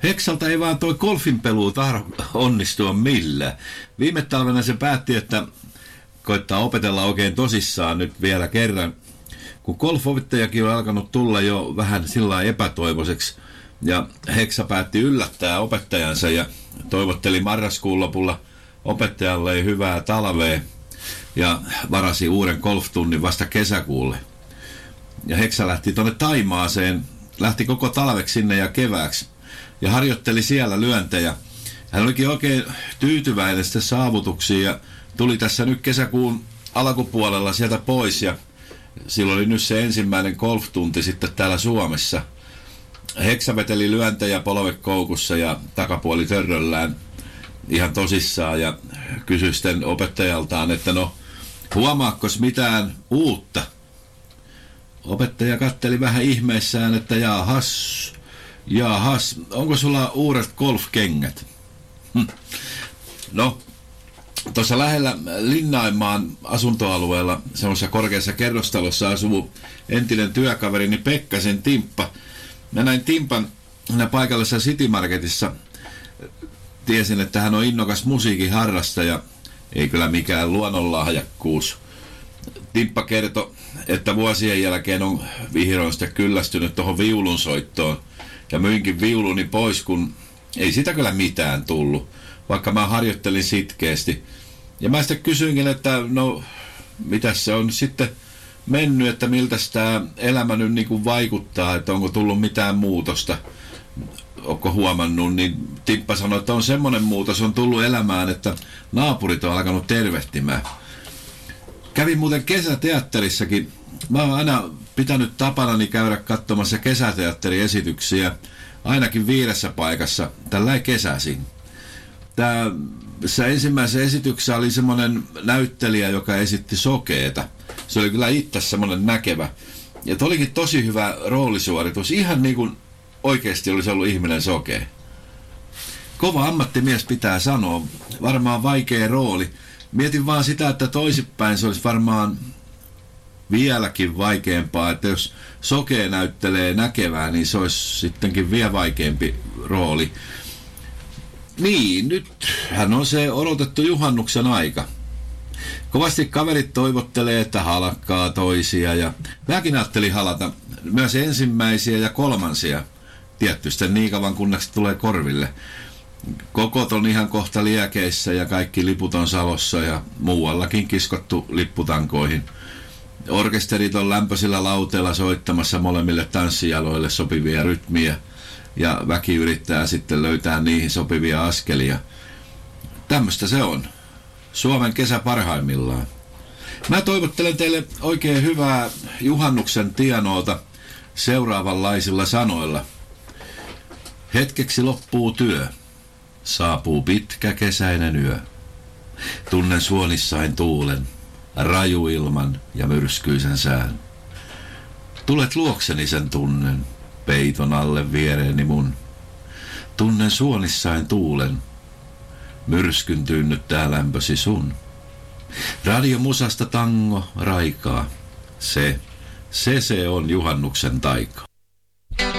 Heksalta ei vaan toi golfin peluu onnistua millään. Viime talvena se päätti, että koittaa opetella oikein tosissaan nyt vielä kerran, kun golfopettajakin on alkanut tulla jo vähän sillä epätoivoiseksi. Ja Heksa päätti yllättää opettajansa ja toivotteli marraskuun lopulla opettajalle hyvää talvea ja varasi uuden golftunnin vasta kesäkuulle. Ja Heksa lähti tuonne Taimaaseen, lähti koko talveksi sinne ja kevääksi ja harjoitteli siellä lyöntejä. Hän olikin oikein tyytyväinen sitten saavutuksiin ja tuli tässä nyt kesäkuun alkupuolella sieltä pois ja silloin oli nyt se ensimmäinen golftunti sitten täällä Suomessa. Heksa veteli lyöntejä polvekoukussa ja takapuoli törröllään ihan tosissaan ja kysyi sitten opettajaltaan, että no huomaakkos mitään uutta? Opettaja katteli vähän ihmeissään, että jaahas, onko sulla uudet golfkengät? No, tuossa lähellä Linnainmaan asuntoalueella, semmoisessa korkeassa kerrostalossa asuu entinen työkaverini Pekkasen Timppa. Mä näin Timpan paikallisessa City Marketissa. Tiesin, että hän on innokas musiikin harrastaja, ei kyllä mikään luonnonlahjakkuus. Timppa kertoi, että vuosien jälkeen on vihdoin sitten kyllästynyt tuohon viulunsoittoon. Ja myinkin viuluni pois, kun ei sitä kyllä mitään tullut, vaikka mä harjoittelin sitkeästi. Ja mä sitten kysyinkin, että no, mitäs se on sitten mennyt, että miltä tämä elämä nyt niin kuin vaikuttaa, että onko tullut mitään muutosta, onko huomannut, niin Timppa sanoi, että on semmoinen muutos on tullut elämään, että naapurit on alkanut tervehtimään. Kävin muuten kesäteatterissakin. Mä oon aina pitänyt tapanani käydä katsomassa kesäteatteriesityksiä ainakin 5 paikassa tällä kesäisin. Tässä ensimmäisessä esityksessä oli semmoinen näyttelijä, joka esitti sokeeta. Se oli kyllä itse semmoinen näkevä. Ja olikin tosi hyvä roolisuoritus. Ihan niin kuin oikeasti olisi ollut ihminen sokea. Kova ammattimies pitää sanoa. Varmaan vaikea rooli. Mietin vaan sitä, että toisinpäin se olisi varmaan vieläkin vaikeampaa, että jos sokea näyttelee näkevää, niin se olisi sittenkin vielä vaikeampi rooli. Niin, nyt hän on se odotettu juhannuksen aika. Kovasti kaverit toivottelee, että halakkaa toisia ja mäkin ajattelin halata myös ensimmäisiä ja kolmansia. Tietysti niin kauan kunneksi tulee korville. Kokot on ihan kohta liekeissä ja kaikki liput on Salossa ja muuallakin kiskottu lipputankoihin. Orkesterit on lämpöisillä lauteilla soittamassa molemmille tanssijaloille sopivia rytmiä ja väki yrittää sitten löytää niihin sopivia askelia. Tämmöistä se on. Suomen kesä parhaimmillaan. Mä toivottelen teille oikein hyvää juhannuksen tienoota seuraavanlaisilla sanoilla. Hetkeksi loppuu työ. Saapuu pitkä kesäinen yö. Tunnen suonissain tuulen, raju ilman ja myrskyisen sään. Tulet luokseni sen tunnen, peiton alle viereeni mun. Tunnen suonissain tuulen, myrskyn tyynnyttää lämpösi sun. Radiomusasta tango raikaa, se on juhannuksen taika.